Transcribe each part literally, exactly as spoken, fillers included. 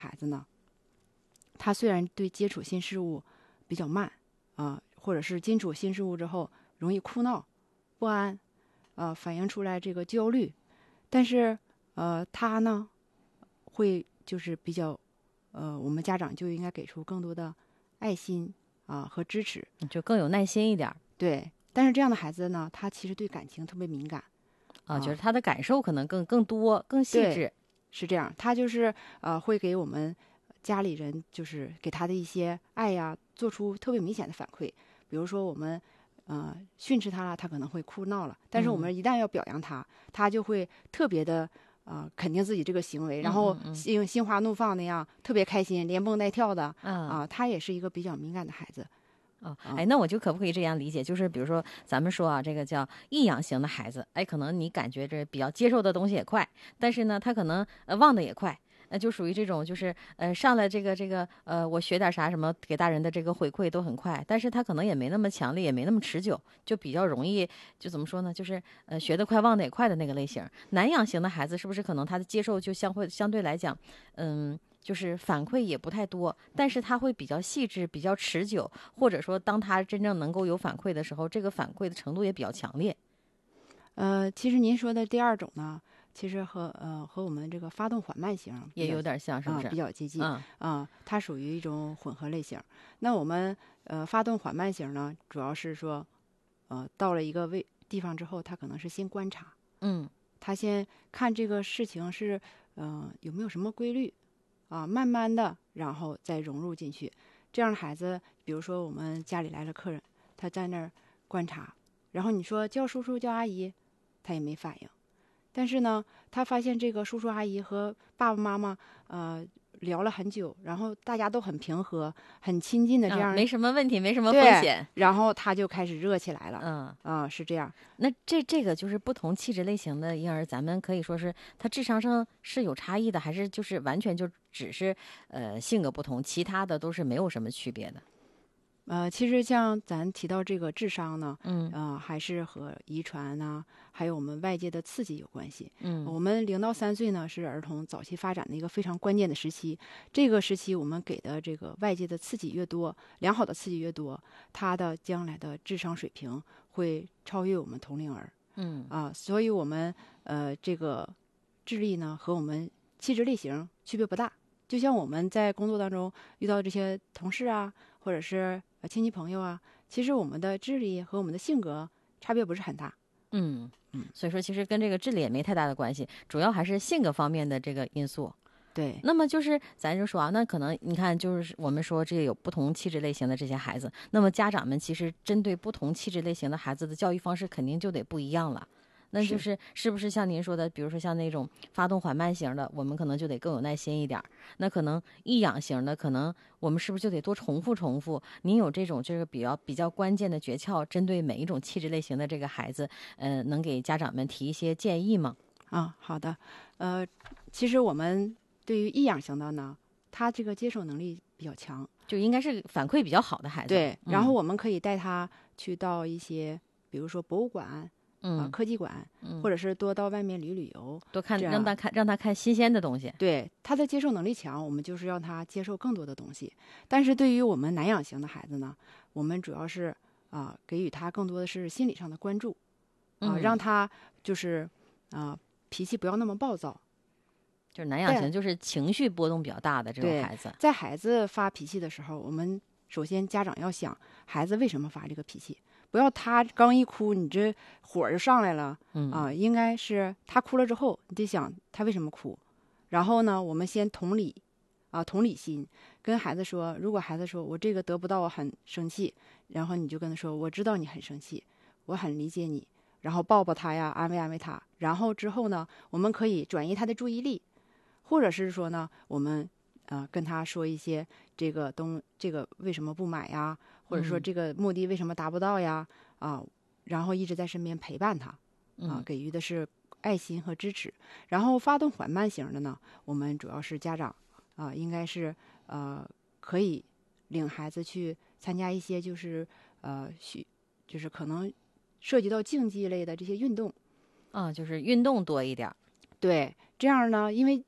孩子呢，他虽然对接触新事物比较慢啊、呃，或者是接触新事物之后容易哭闹、不安，呃，反映出来这个焦虑，但是呃，他呢会就是比较呃，我们家长就应该给出更多的爱心啊、呃、和支持， 就更有耐心一点。 对，但是这样的孩子呢，他其实对感情特别敏感啊，就是他的感受可能更更多、更细致。 是这样，他就是呃会给我们家里人就是给他的一些爱呀，做出特别明显的反馈。比如说我们呃训斥他了，他可能会哭闹了，但是我们一旦要表扬他，嗯、他就会特别的呃肯定自己这个行为，然后心心花怒放那样，特别开心，连蹦带跳的啊、呃。他也是一个比较敏感的孩子。 哦，哎，那我就可不可以这样理解？就是比如说，咱们说啊，这个叫易养型的孩子，哎，可能你感觉这比较接受的东西也快，但是呢，他可能呃忘的也快，那、呃、就属于这种，就是呃上来这个这个呃，我学点啥什么，给大人的这个回馈都很快，但是他可能也没那么强烈，也没那么持久，就比较容易，就怎么说呢？就是呃学得快，忘得也快的那个类型。难养型的孩子是不是可能他的接受就相会相对来讲，嗯？就是反馈也不太多，但是他会比较细致、比较持久，或者说当他真正能够有反馈的时候，这个反馈的程度也比较强烈。 呃，其实您说的第二种呢，其实和呃和我们这个发动缓慢型也有点像，是不是？ 啊、呃，比较接近啊、 嗯呃，它属于一种混合类型。那我们呃发动缓慢型呢，主要是说，呃，到了一个位地方之后，他可能是先观察， 嗯， 他先看这个事情是嗯、呃、有没有什么规律。啊，慢慢的，然后再融入进去。这样的孩子，比如说我们家里来了客人，他在那儿观察，然后你说叫叔叔叫阿姨，他也没反应。但是呢，他发现这个叔叔阿姨和爸爸妈妈，呃，聊了很久，然后大家都很平和、很亲近的这样、 啊，没什么问题，没什么风险。 然后他就开始热起来了。 嗯啊、呃，是这样。 那这这个就是不同气质类型的婴儿，咱们可以说是他智商上是有差异的，还是就是完全就只是呃性格不同，其他的都是没有什么区别的？ 呃，其实像咱提到这个智商呢， 嗯， 呃，还是和遗传呐、啊，还有我们外界的刺激有关系。 嗯， 我们零到三岁呢是儿童早期发展的一个非常关键的时期，这个时期我们给的这个外界的刺激越多，良好的刺激越多，他的将来的智商水平会超越我们同龄儿。 嗯啊，所以我们呃这个智力呢和我们气质类型区别不大。就像我们在工作当中遇到这些同事啊，或者是亲戚朋友啊，其实我们的智力和我们的性格差别不是很大。 嗯嗯， 所以说其实跟这个智力也没太大的关系，主要还是性格方面的这个因素。 对， 那么就是咱就说啊，那可能你看，就是我们说这有不同气质类型的这些孩子，那么家长们其实针对不同气质类型的孩子的教育方式肯定就得不一样了。那就是是不是像您说的，比如说像那种发动缓慢型的，我们可能就得更有耐心一点。那可能易养型的，可能我们是不是就得多重复重复？您有这种这个比较比较关键的诀窍，针对每一种气质类型的这个孩子，呃，能给家长们提一些建议吗？ 啊，好的。呃，其实我们对于易养型的呢，他这个接受能力比较强， 就应该是反馈比较好的孩子。 对， 嗯、 然后我们可以带他去到一些，比如说博物馆。 嗯、 啊，科技馆， 嗯， 或者是多到外面旅旅游， 多看让他看让他看新鲜的东西。 对，他的接受能力强，我们就是让他接受更多的东西。但是对于我们难养型的孩子呢，我们主要是啊、呃、给予他更多的是心理上的关注，啊、呃嗯， 让他就是啊、呃、脾气不要那么暴躁。 就是难养型，就是情绪波动比较大的这种孩子。 在孩子发脾气的时候，我们首先家长要想孩子为什么发这个脾气。不要他刚一哭，你这火就上来了。 嗯啊，应该是他哭了之后，你得想他为什么哭。然后呢，我们先同理，啊，同理心，跟孩子说，如果孩子说我这个得不到，我很生气，然后你就跟他说，我知道你很生气，我很理解你，然后抱抱他呀，安慰安慰他。然后之后呢，我们可以转移他的注意力，或者是说呢，我们呃跟他说一些这个东这个为什么不买呀？或者说这个目的为什么达不到呀？啊，然后一直在身边陪伴他，啊，给予的是爱心和支持。然后发动缓慢型的呢，我们主要是家长啊，应该是呃可以领孩子去参加一些就是呃许就是可能涉及到竞技类的这些运动， 啊，就是运动多一点。 对，这样呢，因为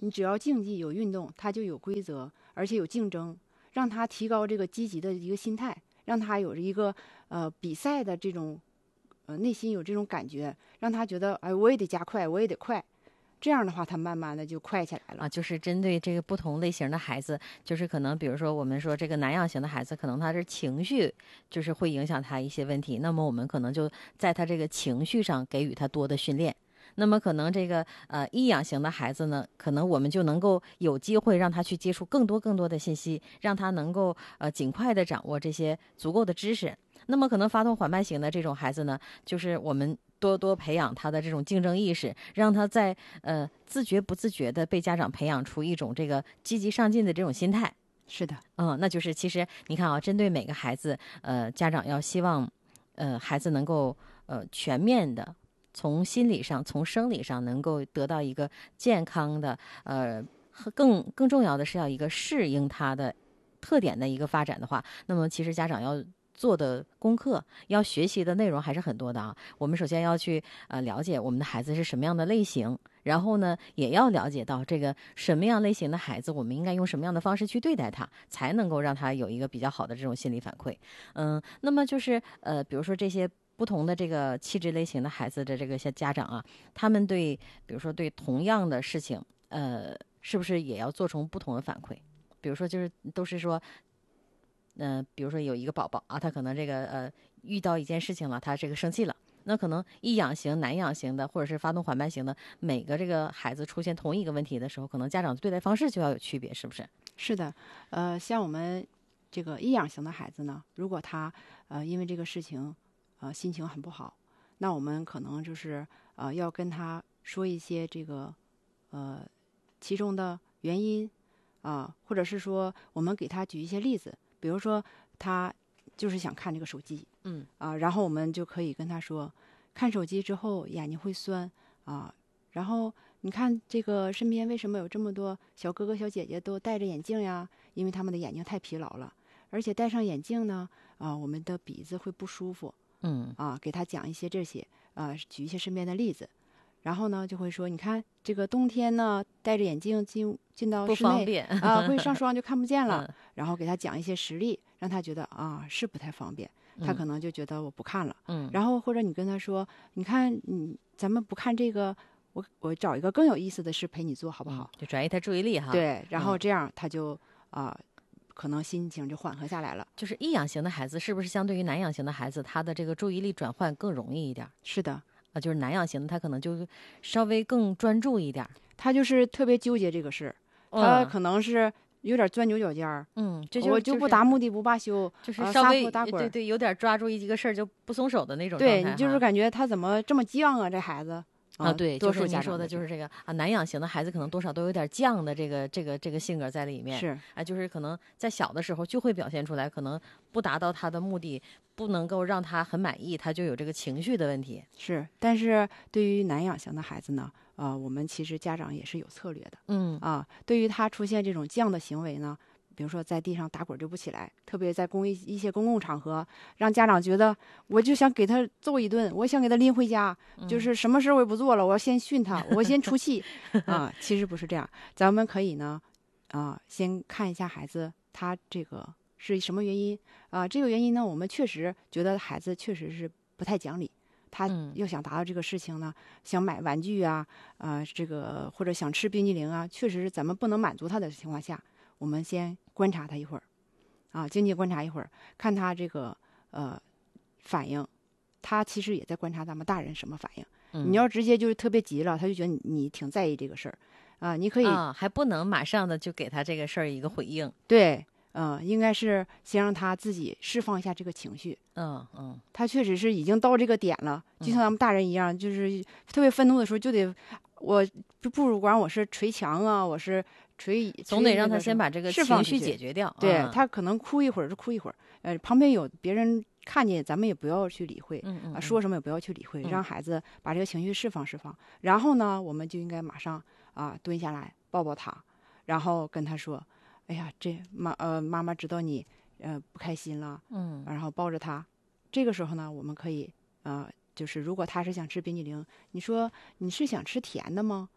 你只要竞技有运动，它就有规则，而且有竞争，让他提高这个积极的一个心态，让他有着一个呃比赛的这种呃内心有这种感觉，让他觉得哎我也得加快，我也得快。这样的话，他慢慢的就快起来了啊，就是针对这个不同类型的孩子，就是可能比如说我们说这个难养型的孩子，可能他是情绪就是会影响他一些问题，那么我们可能就在他这个情绪上给予他多的训练。那么可能这个呃易养型的孩子呢，可能我们就能够有机会让他去接触更多更多的信息，让他能够呃尽快的掌握这些足够的知识。那么可能发动缓慢型的这种孩子呢，就是我们多多培养他的这种竞争意识，让他在呃自觉不自觉的被家长培养出一种这个积极上进的这种心态。 是的， 嗯，那就是其实你看啊，针对每个孩子，呃，家长要希望，呃，孩子能够呃全面的从心理上、从生理上能够得到一个健康的，呃，和更更重要的是要一个适应他的特点的一个发展的话，那么其实家长要做的功课，要学习的内容还是很多的啊。我们首先要去呃了解我们的孩子是什么样的类型，然后呢，也要了解到这个什么样类型的孩子，我们应该用什么样的方式去对待他，才能够让他有一个比较好的这种心理反馈。嗯，那么就是呃，比如说这些不同的这个气质类型的孩子的这个些家长啊，他们对比如说对同样的事情，呃，是不是也要做出不同的反馈？比如说就是都是说。嗯、呃，比如说有一个宝宝啊，他可能这个呃遇到一件事情了，他这个生气了，那可能易养型、难养型的，或者是发动缓慢型的，每个这个孩子出现同一个问题的时候，可能家长的对待方式就要有区别，是不是？ 是的，呃，像我们这个易养型的孩子呢，如果他呃因为这个事情呃心情很不好，那我们可能就是呃要跟他说一些这个呃其中的原因啊、或者是说我们给他举一些例子，比如说他就是想看这个手机， 嗯啊、然后我们就可以跟他说，看手机之后眼睛会酸啊、然后你看这个身边为什么有这么多小哥哥小姐姐都戴着眼镜呀？因为他们的眼睛太疲劳了，而且戴上眼镜呢，啊、我们的鼻子会不舒服嗯啊。给他讲一些这些，啊，举一些身边的例子，然后呢就会说，你看这个冬天呢，戴着眼镜进进到不室内方便啊，会上霜就看不见了。 嗯然后给他讲一些实例，让他觉得啊是不太方便，他可能就觉得我不看了。 嗯然后或者你跟他说，你看，嗯，咱们不看这个，我我找一个更有意思的事陪你做，好不好？ 嗯，就转移他注意力哈。， 对，然后嗯这样他就啊、可能心情就缓和下来了。 就是易养型的孩子，是不是相对于难养型的孩子，他的这个注意力转换更容易一点是的， 啊？就是难养型的，他可能就稍微更专注一点。 他就是特别纠结这个事儿，他嗯可能是有点钻牛角尖儿。 嗯，这就我就不达目的不罢休， 就是啊撒稍微泼打滚儿。 对对，有点抓住一个事儿就不松手的那种状态哈。 对你就是感觉他怎么这么犟啊，这孩子啊，对， 多数就是您说的家长都就是这个啊，难养型的孩子可能多少都有点犟的这个这个这个性格在里面。 是啊，就是可能在小的时候就会表现出来，可能不达到他的目的，不能够让他很满意，他就有这个情绪的问题。 是，但是对于难养型的孩子呢，呃，我们其实家长也是有策略的嗯啊。对于他出现这种犟的行为呢，比如说在地上打滚就不起来，特别在公一一些公共场合，让家长觉得我就想给他揍一顿，我想给他拎回家，就是什么事我也不做了，我要先训他，我先出气啊。其实不是这样，咱们可以呢，啊，先看一下孩子他这个是什么原因啊？这个原因呢，我们确实觉得孩子确实是不太讲理。他嗯要想达到这个事情呢，想买玩具啊，啊、这个或者想吃冰激凌啊，确实是咱们不能满足他的情况下，我们先观察他一会儿，啊，静静观察一会儿，看他这个呃反应，他其实也在观察咱们大人什么反应。 嗯， 你要直接就是特别急了，他就觉得你你挺在意这个事儿，啊，你可以、 啊，还不能马上的就给他这个事儿一个回应。 对，嗯、应该是先让他自己释放一下这个情绪。 嗯嗯他确实是已经到这个点了，就像咱们大人一样，就是特别愤怒的时候就得，我不不如管我是捶墙啊，我是捶， 总得让他捶那个什么先把这个释放出去情绪解决掉。 对、 嗯他可能哭一会儿就哭一会儿，呃，旁边有别人看见，咱们也不要去理会，啊， 嗯嗯嗯说什么也不要去理会， 嗯让孩子把这个情绪释放释放。然后呢，我们就应该马上啊蹲下来抱抱他，然后跟他说，哎呀，这妈呃妈妈知道你呃不开心了， 嗯然后抱着他。这个时候呢，我们可以呃，就是如果他是想吃冰激凌，你说你是想吃甜的吗？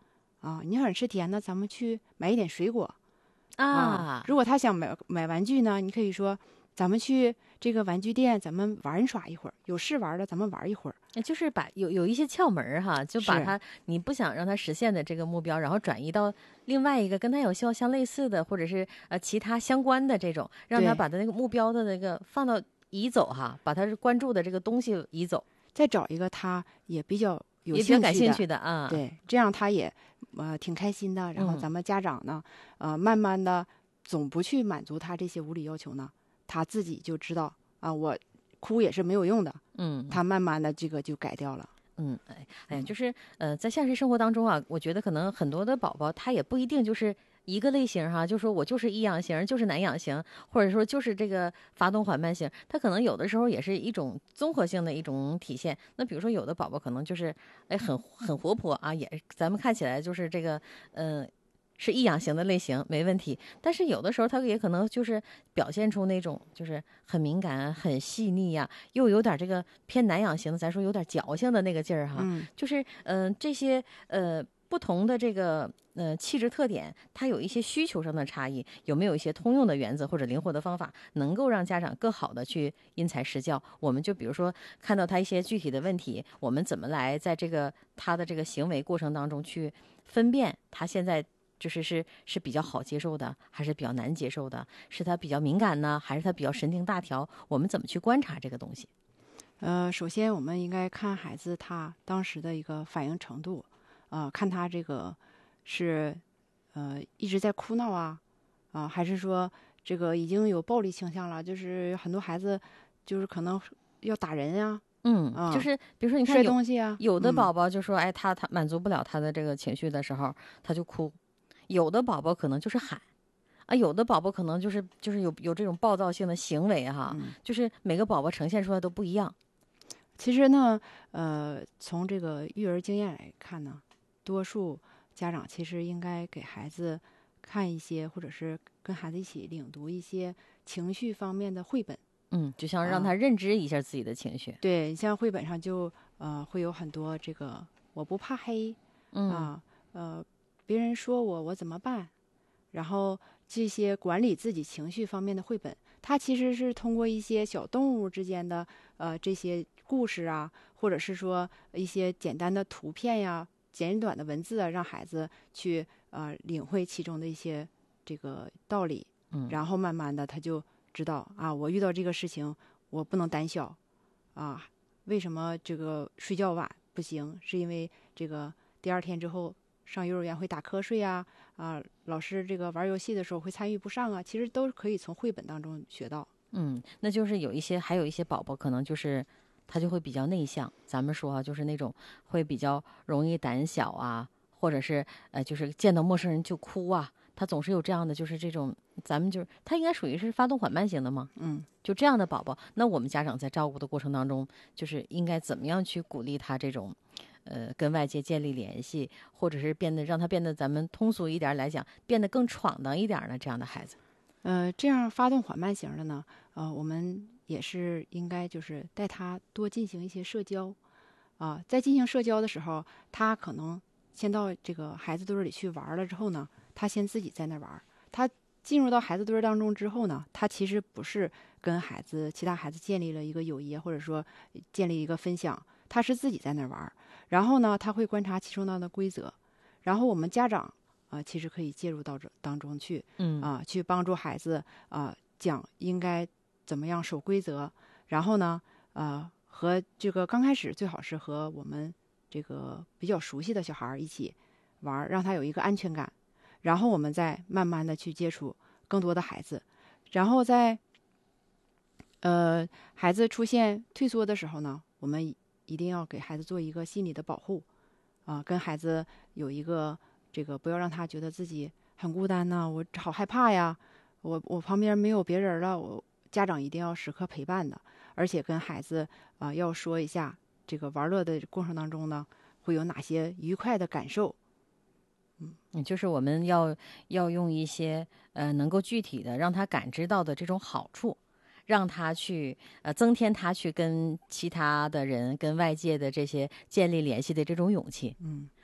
啊，你很吃甜呢，咱们去买一点水果啊。 如果他想买买玩具呢，你可以说咱们去这个玩具店，咱们玩耍一会儿，有事玩的咱们玩一会儿。 就是把有有一些窍门儿哈，就把是他你不想让他实现的这个目标，然后转移到另外一个跟他有相相类似的，或者是呃其他相关的这种，让他对把他那个目标的那个放到移走哈，把他关注的这个东西移走， 再找一个他也比较有也比较感兴兴趣的， 趣的啊。 对，这样他也呃挺开心的。然后嗯咱们家长呢，呃，慢慢的总不去满足他这些无理要求呢，他自己就知道啊，我哭也是没有用的， 嗯， 他慢慢的这个就改掉了。 嗯，哎，哎，就是呃，在现实生活当中啊，我觉得可能很多的宝宝他也不一定就是一个类型哈，就说我就是易养型，就是难养型，或者说就是这个发动缓慢型，他可能有的时候也是一种综合性的一种体现。那比如说有的宝宝可能就是哎很很活泼啊，也咱们看起来就是这个嗯。呃是易养型的类型没问题，但是有的时候他也可能就是表现出那种就是很敏感、很细腻呀、又有点这个偏难养型的，咱说有点矫情的那个劲儿哈。 嗯， 就是嗯、呃这些呃不同的这个呃气质特点，它有一些需求上的差异，有没有一些通用的原则或者灵活的方法，能够让家长更好的去因材施教？我们就比如说看到他一些具体的问题，我们怎么来在这个他的这个行为过程当中去分辨他现在。就是是是比较好接受的，还是比较难接受的？是他比较敏感呢，还是他比较神经大条？我们怎么去观察这个东西？ 呃，首先我们应该看孩子他当时的一个反应程度，呃，看他这个是呃一直在哭闹啊，啊、还是说这个已经有暴力倾向了？就是很多孩子就是可能要打人呀、 嗯， 啊就是比如说你看摔有东西啊， 有的嗯宝宝就说，哎，他他满足不了他的这个情绪的时候，他就哭；有的宝宝可能就是喊。啊，有的宝宝可能就是就是有有这种暴躁性的行为哈， 嗯就是每个宝宝呈现出来都不一样。 其实呢，呃，从这个育儿经验来看呢，多数家长其实应该给孩子看一些，或者是跟孩子一起领读一些情绪方面的绘本。 嗯，就像让啊他认知一下自己的情绪。 对，像绘本上就呃会有很多这个我不怕黑嗯啊，呃，别人说我我怎么办？然后这些管理自己情绪方面的绘本，它其实是通过一些小动物之间的呃这些故事啊，或者是说一些简单的图片呀、简短的文字啊，让孩子去呃领会其中的一些这个道理， 嗯， 然后慢慢的他就知道啊，我遇到这个事情我不能胆小啊，为什么这个睡觉晚不行？是因为这个第二天之后上幼儿园会打瞌睡呀、啊，老师这个玩游戏的时候会参与不上啊，其实都可以从绘本当中学到。 嗯，那就是有一些，还有一些宝宝可能就是他就会比较内向。咱们说啊，就是那种会比较容易胆小啊，或者是呃，就是见到陌生人就哭啊，他总是有这样的，就是这种，咱们就是他应该属于是发动缓慢型的吗？ 嗯， 就这样的宝宝，那我们家长在照顾的过程当中，就是应该怎么样去鼓励他这种，呃，跟外界建立联系，或者是变得让他变得咱们通俗一点来讲，变得更闯荡一点的这样的孩子。 呃，这样发动缓慢型的呢，呃，我们也是应该就是带他多进行一些社交，啊，在进行社交的时候，他可能先到这个孩子堆儿里去玩了之后呢，他先自己在那玩儿。他进入到孩子堆儿当中之后呢，他其实不是跟孩子其他孩子建立了一个友谊，或者说建立一个分享，他是自己在那玩儿。然后呢，他会观察其中当的规则，然后我们家长啊、呃，其实可以介入到这当中去， 嗯啊、去帮助孩子啊、讲应该怎么样守规则。然后呢，呃，和这个刚开始最好是和我们这个比较熟悉的小孩儿一起玩儿，让他有一个安全感。然后我们再慢慢的去接触更多的孩子，然后在呃孩子出现退缩的时候呢，我们一定要给孩子做一个心理的保护，啊、跟孩子有一个这个不要让他觉得自己很孤单呐、我好害怕呀，我我旁边没有别人了，我家长一定要时刻陪伴的，而且跟孩子啊、要说一下这个玩乐的过程当中呢，会有哪些愉快的感受。 嗯，就是我们要要用一些呃能够具体的让他感知到的这种好处，让他去呃增添他去跟其他的人、跟外界的这些建立联系的这种勇气。 嗯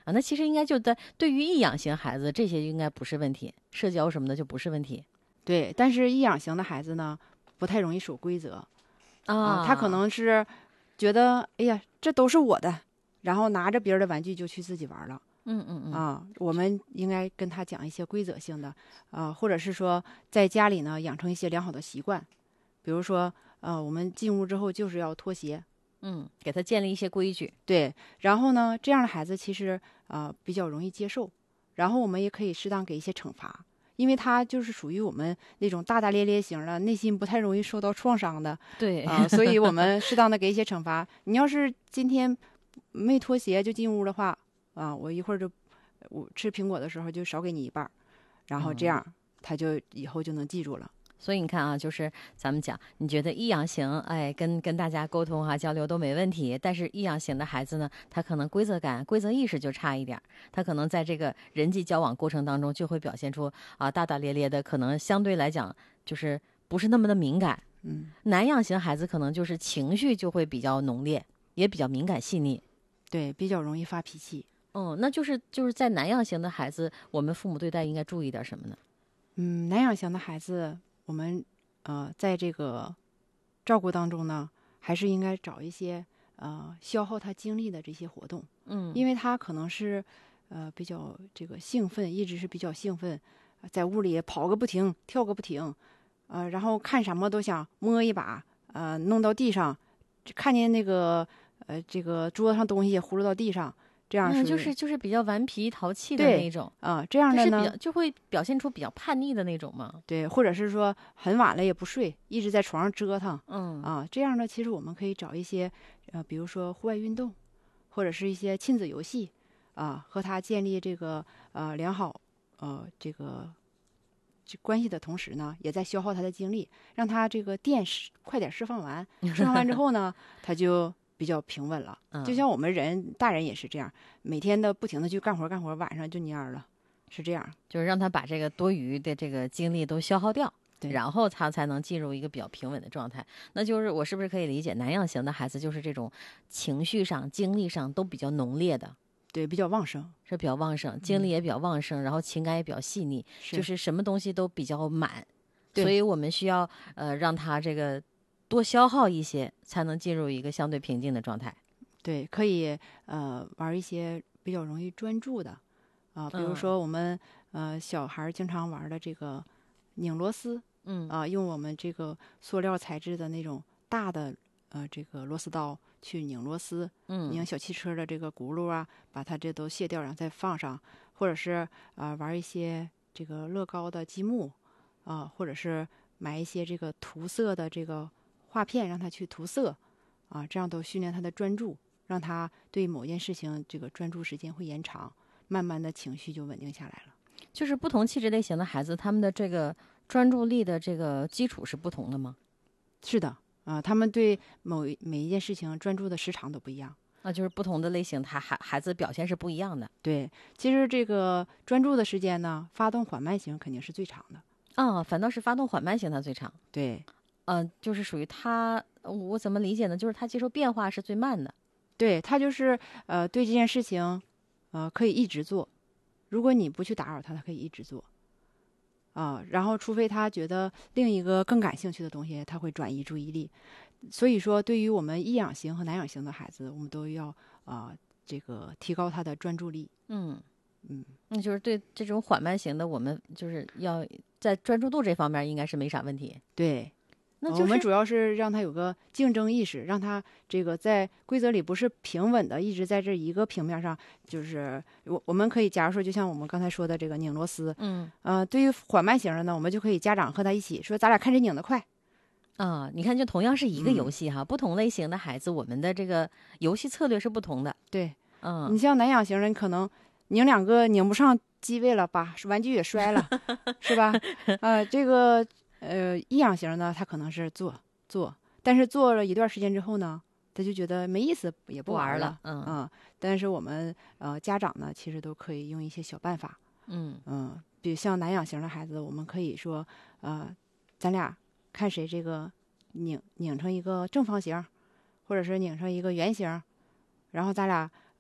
啊，那其实应该就在对于易养型孩子，这些应该不是问题，社交什么的就不是问题对，但是易养型的孩子呢，不太容易守规则啊。 啊，他可能是觉得，哎呀，这都是我的，然后拿着别人的玩具就去自己玩了。 嗯嗯嗯啊，我们应该跟他讲一些规则性的，啊，或者是说在家里呢养成一些良好的习惯，比如说，呃，我们进屋之后就是要脱鞋， 嗯，给他建立一些规矩。 对，然后呢，这样的孩子其实呃比较容易接受，然后我们也可以适当给一些惩罚，因为他就是属于我们那种大大咧咧型的，内心不太容易受到创伤的， 对啊、所以我们适当的给一些惩罚。你要是今天没脱鞋就进屋的话，啊，我一会儿就我吃苹果的时候就少给你一半儿，然后这嗯样他就以后就能记住了。 所以你看啊，就是咱们讲，你觉得易养型，哎，跟跟大家沟通哈、交流都没问题，但是易养型的孩子呢，他可能规则感、规则意识就差一点儿，他可能在这个人际交往过程当中就会表现出啊大大咧咧的，可能相对来讲就是不是那么的敏感。 嗯， 难养型孩子可能就是情绪就会比较浓烈，也比较敏感细腻。 对，比较容易发脾气。 嗯，那就是就是在难养型的孩子，我们父母对待应该注意点什么呢？ 嗯，难养型的孩子，我们呃在这个照顾当中呢，还是应该找一些呃消耗他精力的这些活动， 嗯， 因为他可能是呃比较这个兴奋，一直是比较兴奋，呃在屋里跑个不停，跳个不停，呃，然后看什么都想摸一把，呃，弄到地上，看见那个呃这个桌子上东西也呼噜到地上，这样嗯，就是就是比较顽皮淘气的对那种。 啊、这样就是比的呢较就会表现出比较叛逆的那种嘛。 对，或者是说很晚了也不睡，一直在床上折腾嗯啊，这样呢，其实我们可以找一些呃，比如说户外运动，或者是一些亲子游戏啊，和他建立这个呃良好呃这个这关系的同时呢，也在消耗他的精力，让他这个电释快点释放完，释放完之后呢，他就比较平稳了。 嗯， 就像我们人大人也是这样，每天的不停的去干活干活，晚上就蔫儿了，是这样。 就是让他把这个多余的这个精力都消耗掉。 对然后他才能进入一个比较平稳的状态。那就是我是不是可以理解，难养型的孩子就是这种情绪上、精力上都比较浓烈的， 对，比较旺盛， 是比较旺盛，精力也比较旺盛，然后情感也比较细腻， 是就是什么东西都比较满。 对所以我们需要呃让他这个多消耗一些，才能进入一个相对平静的状态。 对，可以呃玩一些比较容易专注的啊、比如嗯说我们呃小孩儿经常玩的这个拧螺丝嗯啊、用我们这个塑料材质的那种大的呃这个螺丝刀去拧螺丝，拧嗯小汽车的这个轱辘啊，把它这都卸掉，然后再放上，或者是啊、呃玩一些这个乐高的积木啊、或者是买一些这个涂色的这个画片，让他去涂色啊，这样都训练他的专注，让他对某件事情这个专注时间会延长，慢慢的情绪就稳定下来了。 就是不同气质类型的孩子，他们的这个专注力的这个基础是不同的吗？ 是的，啊、他们对某一每一件事情专注的时长都不一样。 啊，就是不同的类型，他孩孩子表现是不一样的。 对，其实这个专注的时间呢，发动缓慢型肯定是最长的。 啊，反倒是发动缓慢型他最长。 对， 嗯、就是属于他，我怎么理解呢？就是他接受变化是最慢的。 对他就是呃，对这件事情，呃，可以一直做。如果你不去打扰他，他可以一直做。啊，然后除非他觉得另一个更感兴趣的东西，他会转移注意力。所以说，对于我们易养型和难养型的孩子，我们都要啊、这个提高他的专注力。 嗯嗯， 那就是对这种缓慢型的，我们就是要在专注度这方面应该是没啥问题。 对。 那就是我们主要是让他有个竞争意识，让他这个在规则里不是平稳的，一直在这一个平面上。就是我我们可以，假如说，就像我们刚才说的这个拧螺丝， 嗯呃，对于缓慢型的呢，我们就可以家长和他一起说，咱俩看谁拧得快。 啊，你看，就同样是一个游嗯戏哈，不同类型的孩子，我们的这个游戏策略是不同的。 对， 嗯你像难养型的，你可能拧两个拧不上机位了，把玩具也摔了，是吧？呃，这个呃易养型呢，他可能是做做，但是做了一段时间之后呢，他就觉得没意思，也不不玩玩了嗯啊、但是我们呃家长呢，其实都可以用一些小办法， 嗯嗯、比如像难养型的孩子，我们可以说，呃，咱俩看谁这个拧拧成一个正方形，或者是拧成一个圆形，然后咱俩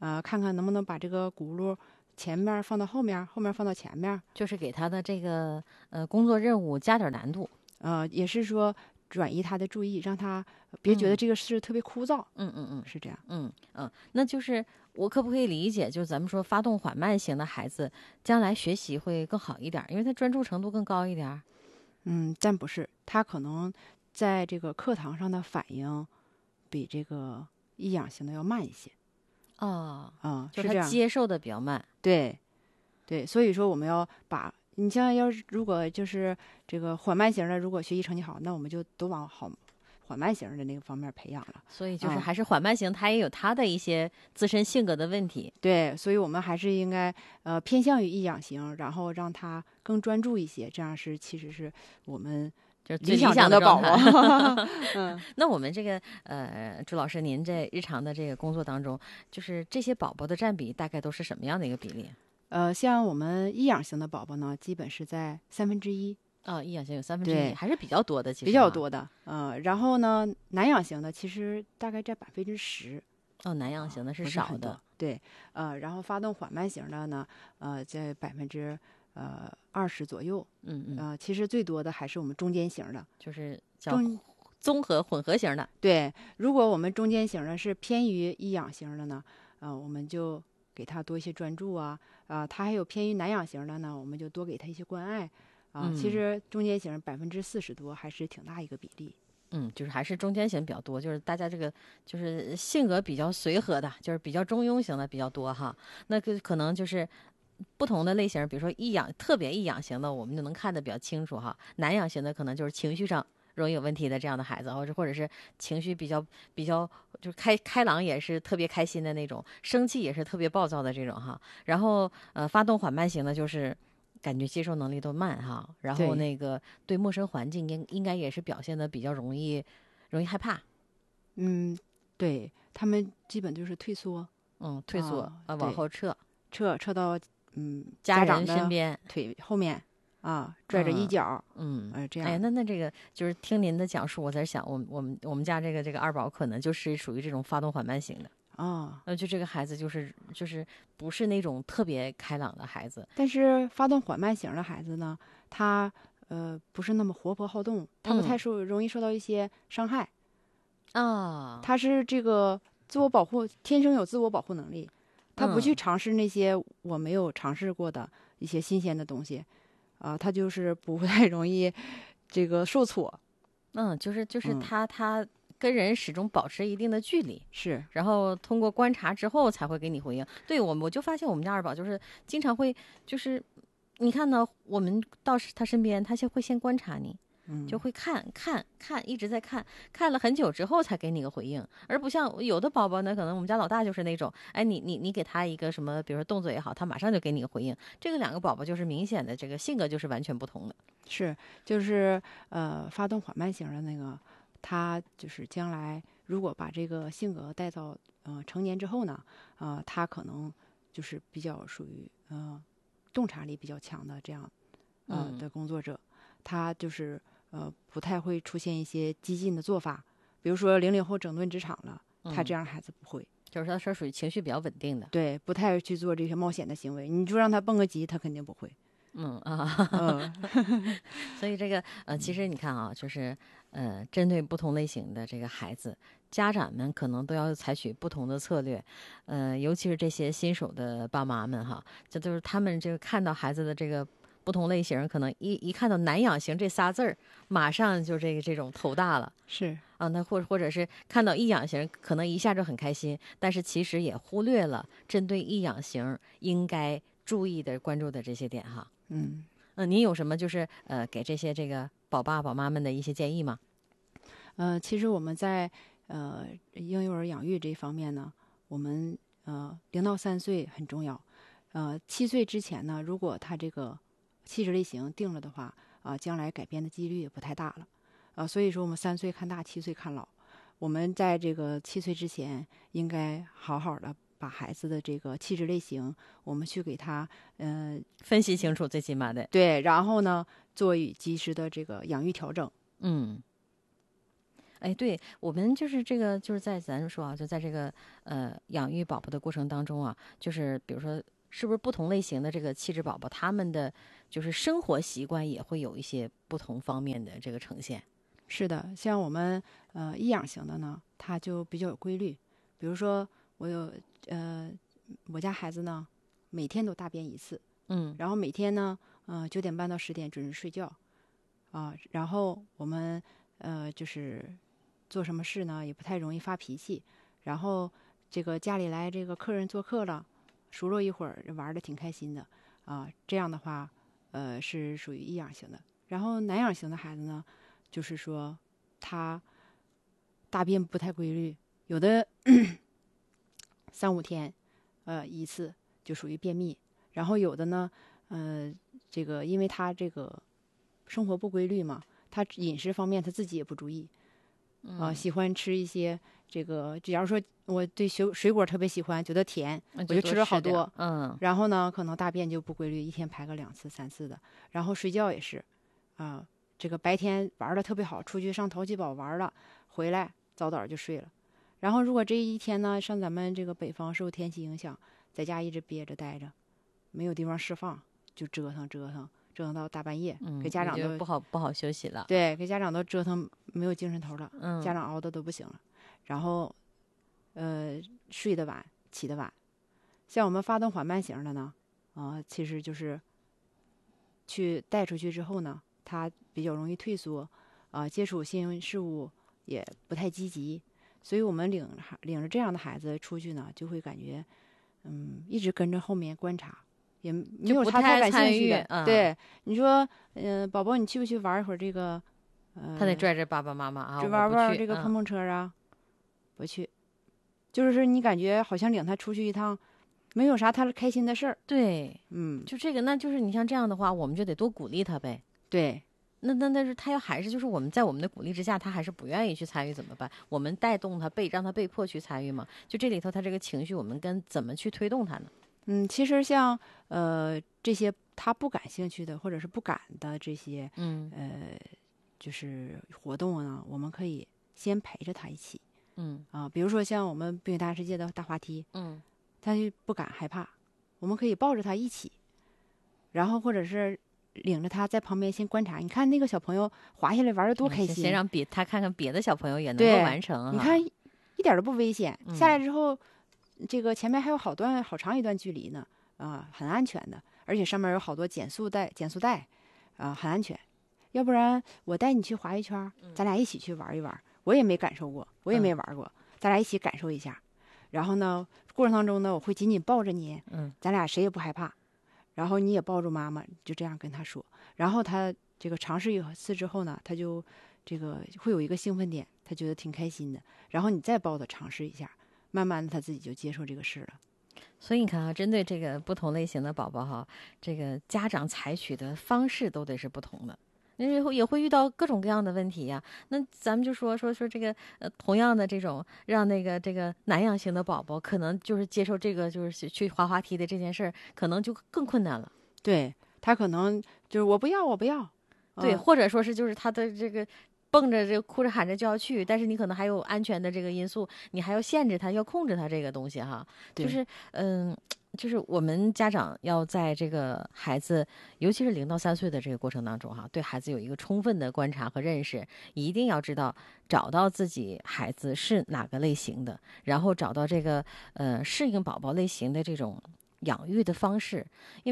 呃，看看能不能把这个轱辘前面放到后面，后面放到前面， 就是给他的这个呃工作任务加点难度。 呃，也是说转移他的注意，让他别觉得这个事特别枯燥。 嗯嗯嗯， 是这样。 嗯嗯，那就是我可不可以理解，就是咱们说发动缓慢型的孩子，将来学习会更好一点，因为他专注程度更高一点。 嗯，但不是，他可能在这个课堂上的反应比这个易养型的要慢一些。 哦， 啊、 就是他这样。 接受的比较慢。 对，对，所以说我们要把你像要是如果就是这个缓慢型的，如果学习成绩好，那我们就都往好缓慢型的那个方面培养了。 所以就是啊还是缓慢型，他也有他的一些自身性格的问题。 对，所以我们还是应该呃偏向于易养型，然后让他更专注一些，这样是其实是我们就是最理理想想的中宝状态。 宝。嗯， 那我们这个呃，朱老师，您在日常的这个工作当中，就是这些宝宝的占比大概都是什么样的一个比例？ 呃，像我们易养型的宝宝呢，基本是在三分之一。 哦，易养型有三分之一， 对还是比较多的，其实、啊、 比较多的。呃，然后呢，难养型的其实大概占百分之十。 哦，难养型的是不是少的。 很多。对，呃，然后发动缓慢型的呢，呃，在百分之呃二十左右。 嗯嗯， 呃，其实最多的还是我们中间型的， 就是叫中综合混合型的。 对，如果我们中间型的是偏于易养型的呢，呃，我们就给他多一些专注啊，啊、呃，他还有偏于难养型的呢，我们就多给他一些关爱啊、呃嗯其实中间型百分之四十多还是挺大一个比例。 嗯，就是还是中间型比较多，就是大家这个就是性格比较随和的，就是比较中庸型的比较多哈。那个可能就是不同的类型，比如说易养特别易养型的，我们就能看得比较清楚哈。难养型的可能就是情绪上容易有问题的这样的孩子，或者或者是情绪比较比较就是开开朗，也是特别开心的那种，生气也是特别暴躁的这种哈。然后呃，发动缓慢型的就是感觉接受能力都慢哈，然后对那个对陌生环境应应该也是表现的比较容易容易害怕。 嗯，对他们基本就是退缩， 嗯，退缩啊、 啊往后撤， 撤撤到嗯家长的人身边。 腿后面啊，拽着衣角， 嗯， 呃，这哎， 样。 那那这个就是听您的讲述，我在想，我们我们我们家这个这个二宝可能就是属于这种发动缓慢型的。 啊， 呃，就这个孩子就是就是不是那种特别开朗的孩子。 但是发动缓慢型的孩子呢，他呃不是那么活泼好动，他不太嗯受容易受到一些伤害， 啊， 他是这个自我保护，天生有自我保护能力，他不去嗯尝试那些我没有尝试过的一些新鲜的东西，啊，他就是不太容易这个受挫。 嗯，就是就是嗯他他跟人始终保持一定的距离。 是， 然后通过观察之后才会给你回应。对我，我就发现我们家二宝就是经常会，就是你看呢，我们到他身边，他先会先观察你， 嗯， 就会看看看，一直在看，看了很久之后才给你个回应，而不像有的宝宝呢，可能我们家老大就是那种，哎，你你你给他一个什么，比如说动作也好，他马上就给你个回应。这个两个宝宝就是明显的这个性格就是完全不同的。 是，就是呃，发动缓慢型的那个，他就是将来如果把这个性格带到呃成年之后呢，呃，他可能就是比较属于呃洞察力比较强的这样呃嗯的工作者，他就是呃不太会出现一些激进的做法，比如说零零后整顿职场了，他嗯这样的孩子不会， 就是他是属于情绪比较稳定的。 对，不太去做这些冒险的行为，你就让他蹦个极，他肯定不会。 嗯啊， 嗯所以这个呃，其实你看啊，就是呃，针对不同类型的这个孩子，家长们可能都要采取不同的策略，呃，尤其是这些新手的爸妈们哈，这都是他们这个看到孩子的这个不同类型，可能一一看到难养型这仨字儿，马上就这个这种头大了。 是， 啊，那或或者是看到易养型，可能一下就很开心，但是其实也忽略了针对易养型应该注意的、关注的这些点哈。 嗯。 嗯，您有什么就是呃给这些这个宝爸宝妈们的一些建议吗？ 呃，其实我们在呃婴幼儿养育这一方面呢，我们呃零到三岁很重要，呃七岁之前呢，如果他这个气质类型定了的话，啊、呃，将来改变的几率也不太大了，呃，所以说我们三岁看大，七岁看老，我们在这个七岁之前应该好好的把孩子的这个气质类型，我们去给他呃分析清楚，最起码的。 对，然后呢做与及时的这个养育调整。 嗯。 哎，对我们就是这个，就是在咱说啊，就在这个呃养育宝宝的过程当中啊，就是比如说，是不是不同类型的这个气质宝宝，他们的就是生活习惯也会有一些不同方面的这个呈现？ 是的，像我们呃易养型的呢，它就比较有规律。比如说我有呃我家孩子呢，每天都大便一次， 嗯然后每天呢，呃九点半到十点准时睡觉啊、然后我们呃就是做什么事呢，也不太容易发脾气。然后这个家里来这个客人做客了，熟络一会儿，玩的挺开心的啊、这样的话，呃是属于易养型的。然后难养型的孩子呢，就是说他大便不太规律，有的三五天呃一次就属于便秘，然后有的呢，呃这个因为他这个生活不规律嘛，他饮食方面他自己也不注意啊、 嗯， 喜欢吃一些这个，假如说我对水水果特别喜欢，觉得甜， 那我就吃了好点儿多， 嗯然后呢，可能大便就不规律，一天排个两次、三次的。然后睡觉也是，啊、这个白天玩的特别好，出去上淘气堡玩了，回来早早就睡了。然后如果这一天呢，像咱们这个北方受天气影响，在家一直憋着待着，没有地方释放，就折腾折腾，折腾到大半夜， 嗯， 给家长都也就不好不好休息了。 对，给家长都折腾没有精神头了， 嗯， 家长熬的都不行了。然后，呃，睡得晚，起得晚。像我们发动缓慢型的呢，啊、其实就是去带出去之后呢，他比较容易退缩，啊、接触新事物也不太积极。所以我们领孩领着这样的孩子出去呢，就会感觉，嗯，一直跟着后面观察，也没有不太他太感参与兴趣的。 嗯对，你说，嗯、宝宝，你去不去玩一会儿这个？呃， 他得拽着爸爸妈妈啊， 只我不去。 玩玩这个碰嗯， 碰车啊，不去。就是你感觉好像领他出去一趟，没有啥他开心的事儿。 对， 嗯， 就这个，那就是你像这样的话，我们就得多鼓励他呗。 对， 那那但是他要还是就是我们在我们的鼓励之下，他还是不愿意去参与怎么办？我们带动他被让他被迫去参与嘛？就这里头他这个情绪，我们跟怎么去推动他呢？ 嗯，其实像呃这些他不感兴趣的或者是不敢的这些嗯呃就是活动呢，我们可以先陪着他一起嗯啊、比如说像我们冰雪大世界的大滑梯， 嗯他就不敢害怕，我们可以抱着他一起，然后或者是领着他在旁边先观察，你看那个小朋友滑下来玩的多开心， 先先让别他看看别的小朋友也能够对完成哈。 你看一点都不危险， 嗯下来之后，这个前面还有好段好长一段距离呢，啊、很安全的，而且上面有好多减速带，减速带，啊、很安全。要不然我带你去滑一圈儿，咱俩一起去玩一玩，我也没感受过，我也没玩过，咱俩一起感受一下。然后呢，过程当中呢，我会紧紧抱着你， 嗯咱俩谁也不害怕，然后你也抱住妈妈，就这样跟他说。然后他这个尝试一次之后呢，他就这个会有一个兴奋点，他觉得挺开心的。然后你再抱他尝试一下，慢慢的他自己就接受这个事了。 所以你看啊，针对这个不同类型的宝宝哈，这个家长采取的方式都得是不同的。因为会也会遇到各种各样的问题呀。那咱们就说说说这个呃，同样的这种让那个这个难养型的宝宝，可能就是接受这个就是去滑滑梯的这件事儿，可能就更困难了。 对，他可能就是我不要，我不要。 对， 嗯或者说是就是他的这个蹦着这个哭着喊着就要去，但是你可能还有安全的这个因素，你还要限制他，要控制他这个东西哈。 对就是嗯。就是我们家长要在这个孩子，尤其是零到三岁的这个过程当中，哈，对孩子有一个充分的观察和认识，一定要知道找到自己孩子是哪个类型的，然后找到这个呃适应宝宝类型的这种养育的方式，因为。